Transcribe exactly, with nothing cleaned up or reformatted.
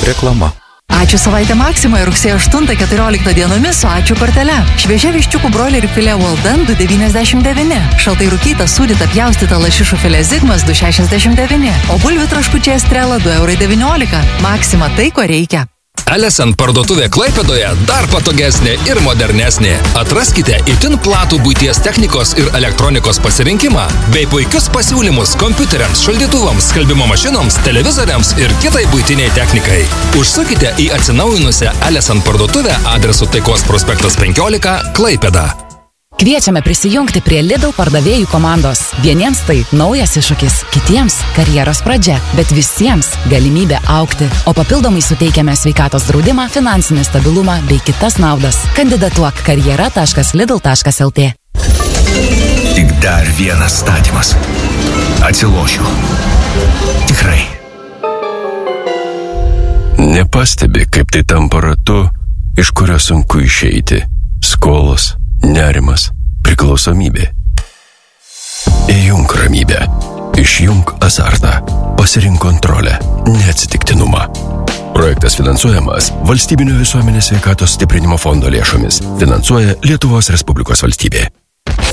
Reklama. Ačiū savaitę Maksimoje rugsėjo aštuntą keturioliktą dienomis su Ačiū kortele. Šviežia viščiukų broilerį filė Walden du devyniasdešimt devyni. Šaltai rūkyta, sūdyta, pjaustyta lašišų filė Zigmas du šešiasdešimt devyni. O bulvių traškučiai Estrela du eurai devyniolika. Maksima tai, ko reikia. Alesen parduotuvė Klaipėdoje dar patogesnė ir modernesnė. Atraskite itin platų buities technikos ir elektronikos pasirinkimą, bei puikius pasiūlymus kompiuteriams, šaldytuvams, skalbimo mašinoms, televizoriams ir kitai buitiniai technikai. Užsukite į atsinaujinusią Alesen parduotuvę adresu Taikos prospektas penkiolika, Klaipėda. Kviečiame prisijungti prie Lidl pardavėjų komandos. Vieniems tai naujas iššūkis, kitiems karjeros pradžia, bet visiems galimybė augti. O papildomai suteikiame sveikatos draudimą, finansinį stabilumą bei kitas naudas. Kandidatuok karjera taškas lidl taškas lt. Tik dar vienas statymas. Atsilošiu. Tikrai. Nepastebi, kaip tai tampa ratu, iš kurio sunku išeiti. Skolos, nerimas, priklausomybė. Įjunk ramybę. Išjunk azartą. Pasirink kontrolę, neatsitiktinumą. Projektas finansuojamas Valstybinio visuomenės sveikatos stiprinimo fondo lėšomis. Finansuoja Lietuvos Respublikos valstybė.